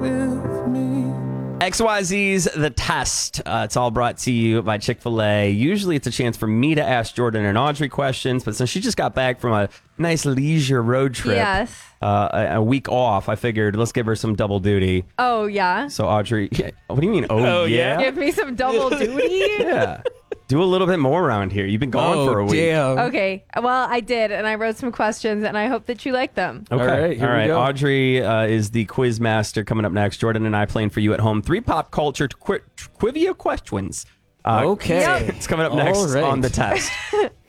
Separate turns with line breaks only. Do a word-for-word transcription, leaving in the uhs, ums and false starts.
with me.
X Y Z's The Test. Uh, it's all brought to you by Chick-fil-A. Usually it's a chance for me to ask Jordan and Audrey questions, but since she just got back from a nice leisure road trip,
Yes.
uh, a, a week off, I figured let's give her some double duty.
Oh, yeah.
So Audrey, yeah, what do you mean, oh,
Oh,
yeah?
yeah?
Give me some double duty?
Yeah. Do a little bit more around here. You've been gone
Oh,
for a week.
damn.
Okay. Well, I did, and I wrote some questions, and I hope that you like them.
Okay.
All right, here
All
we
right.
go.
Audrey uh, is the quiz master coming up next. Jordan and I playing for you at home. Three pop culture qu- trivia questions. Uh,
Okay.
Yep.
It's coming up next
All right.
on The Test.